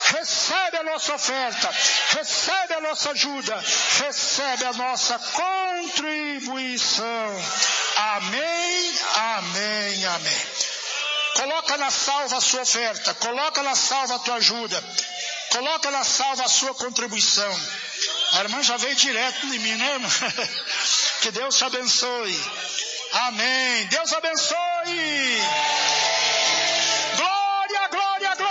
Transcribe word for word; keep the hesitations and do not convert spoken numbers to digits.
recebe a nossa oferta, recebe a nossa ajuda, recebe a nossa contribuição. Amém, amém, amém. Coloca na salva a sua oferta, coloca na salva a tua ajuda, coloca na salva a sua contribuição. A irmã já veio direto em mim, né, irmã? Que Deus te abençoe. Amém. Deus abençoe. Glória, glória, glória.